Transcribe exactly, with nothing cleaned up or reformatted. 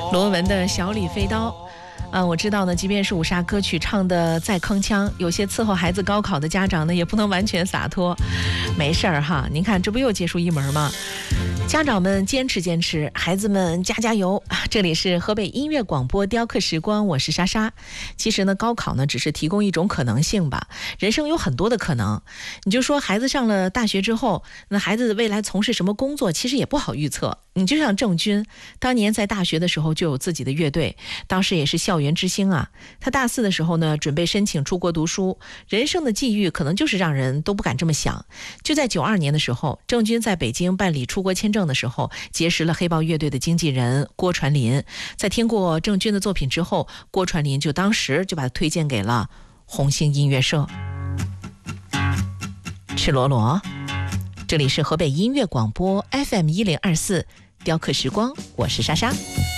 罗文的小李飞刀。啊，我知道呢，即便是五杀歌曲唱的再铿锵，有些伺候孩子高考的家长呢，也不能完全洒脱。没事儿哈，您看这不又结束一门吗？家长们坚持坚持，孩子们加加油！这里是河北音乐广播雕刻时光，我是莎莎。其实呢，高考呢只是提供一种可能性吧，人生有很多的可能。你就说孩子上了大学之后，那孩子未来从事什么工作，其实也不好预测。你就像郑钧，当年在大学的时候就有自己的乐队，当时也是校园之星啊。他大四的时候呢，准备申请出国读书，人生的际遇可能就是让人都不敢这么想。就在九二年的时候，郑钧在北京办理出国签证的时候，结识了黑豹乐队的经纪人郭传林。在听过郑钧的作品之后，郭传林就当时就把他推荐给了红星音乐社。赤裸裸，这里是河北音乐广播 F M 一零二四。雕刻时光，我是莎莎。